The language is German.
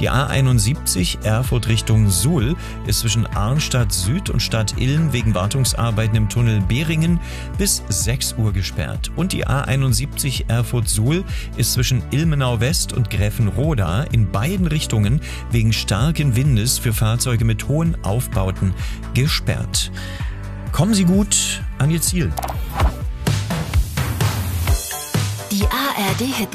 Die A71 Erfurt Richtung Suhl ist zwischen Arnstadt Süd und Stadt Ilm wegen Wartungsarbeiten im Tunnel Behringen bis 6 Uhr gesperrt. Und die A71 Erfurt-Suhl ist zwischen Ilmenau West und Gräfenroda in beiden Richtungen wegen starken Windes für Fahrzeuge mit hohen Aufbauten gesperrt. Kommen Sie gut an Ihr Ziel. Die ARD Hit